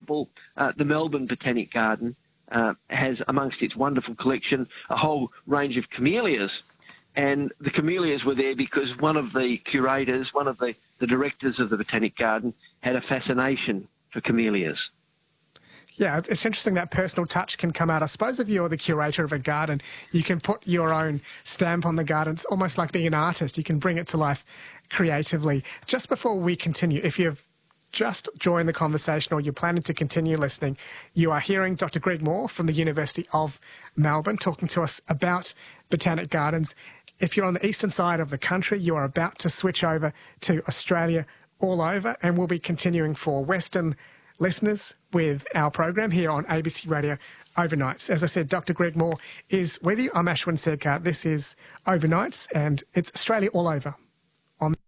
example, the Melbourne Botanic Garden has amongst its wonderful collection a whole range of camellias. And the camellias were there because one of the curators, one of the directors of the Botanic Garden had a fascination for camellias. Yeah, it's interesting that personal touch can come out. I suppose if you're the curator of a garden, you can put your own stamp on the garden. It's almost like being an artist. You can bring it to life creatively. Just before we continue, if you've just joined the conversation or you're planning to continue listening, you are hearing Dr. Greg Moore from the University of Melbourne talking to us about botanic gardens. If you're on the eastern side of the country, you are about to switch over to Australia All Over, and we'll be continuing for Western listeners with our program here on ABC Radio Overnights. As I said, Dr. Greg Moore is with you. I'm Ashwin Sedkar. This is Overnights, and it's Australia All Over on